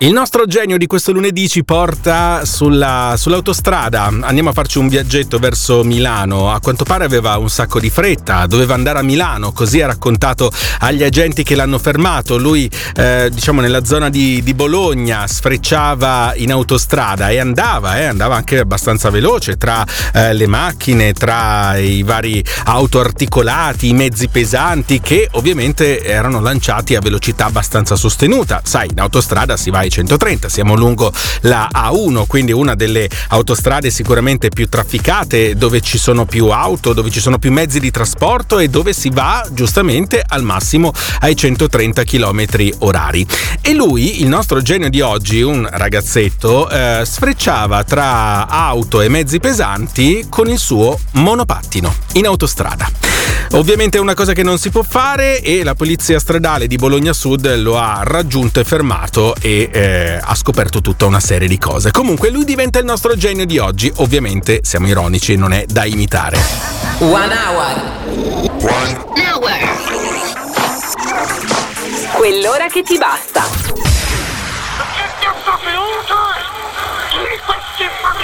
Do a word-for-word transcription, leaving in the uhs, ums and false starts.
Il nostro genio di questo lunedì ci porta sulla, sull'autostrada. Andiamo a farci un viaggetto verso Milano. A quanto pare aveva un sacco di fretta, doveva andare a Milano, così ha raccontato agli agenti che l'hanno fermato. Lui, eh, diciamo, nella zona di, di Bologna sfrecciava in autostrada e andava, eh, andava anche abbastanza veloce tra eh, le macchine, tra i vari auto articolati, i mezzi pesanti che ovviamente erano lanciati a velocità abbastanza sostenuta. Sai, in autostrada si va ai centotrenta, siamo lungo la A uno, quindi una delle autostrade sicuramente più trafficate, dove ci sono più auto, dove ci sono più mezzi di trasporto e dove si va giustamente al massimo ai centotrenta chilometri orari. E lui, il nostro genio di oggi, un ragazzetto, eh, sfrecciava tra auto e mezzi pesanti con il suo monopattino in autostrada. Ovviamente è una cosa che non si può fare e la polizia stradale di Bologna Sud lo ha raggiunto e fermato e eh, ha scoperto tutta una serie di cose. Comunque lui diventa il nostro genio di oggi. Ovviamente siamo ironici, non è da imitare. One hour. One hour. Quell'ora che ti basta. Che cazzo sei?